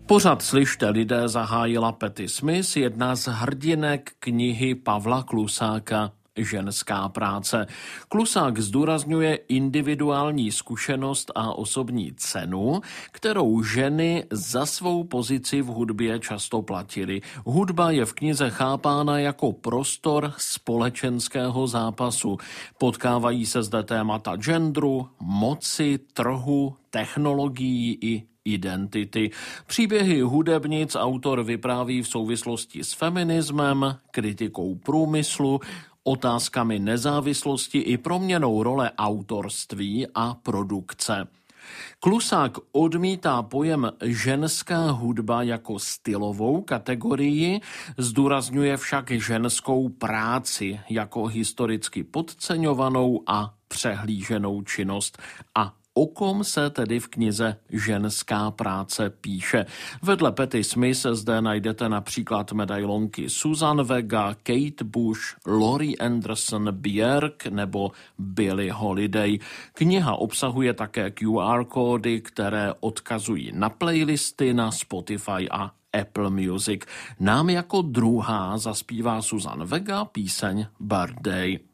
Pořad Slyšte lidé zahájila Patti Smith, jedna z hrdinek knihy Pavla Klusáka Ženská práce. Klusák zdůrazňuje individuální zkušenost a osobní cenu, kterou ženy za svou pozici v hudbě často platily. Hudba je v knize chápána jako prostor společenského zápasu. Potkávají se zde témata genderu, moci, trhu, technologií i identity. Příběhy hudebnic autor vypráví v souvislosti s feminismem, kritikou průmyslu, otázkami nezávislosti i proměnou role autorství a produkce. Klusák odmítá pojem ženská hudba jako stylovou kategorii, zdůrazňuje však ženskou práci jako historicky podceňovanou a přehlíženou činnost. A o kom se tedy v knize Ženská práce píše? Vedle Patti Smith zde najdete například medailonky Susan Vega, Kate Bush, Laurie Anderson, Björk nebo Billie Holiday. Kniha obsahuje také QR kódy, které odkazují na playlisty na Spotify a Apple Music. Nám jako druhá zaspívá Susan Vega píseň Birthday.